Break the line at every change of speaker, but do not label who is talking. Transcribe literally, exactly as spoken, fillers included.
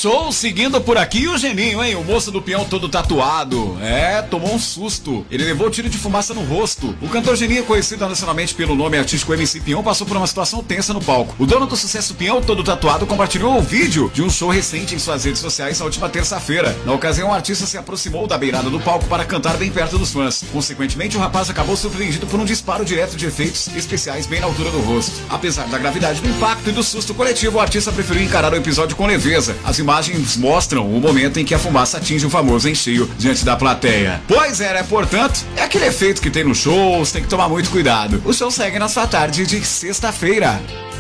show, seguindo por aqui o Geninho, hein? O moço do peão todo tatuado. É, tomou um susto. Ele levou tiro de fumaça no rosto. O cantor Geninho, conhecido nacionalmente pelo nome artístico M C Peão, passou por uma situação tensa no palco. O dono do sucesso Peão, todo tatuado, compartilhou o vídeo de um show recente em suas redes sociais na última terça-feira. Na ocasião, o artista se aproximou da beirada do palco para cantar bem perto dos fãs. Consequentemente, o rapaz acabou surpreendido por um disparo direto de efeitos especiais bem na altura do rosto. Apesar da gravidade do impacto e do susto coletivo, o artista preferiu encarar o episódio com leveza. As imagens mostram o momento em que a fumaça atinge o famoso em cheio diante da plateia. Pois é, né? Portanto, é aquele efeito que tem nos shows, tem que tomar muito cuidado. O show segue na sua tarde de sexta-feira.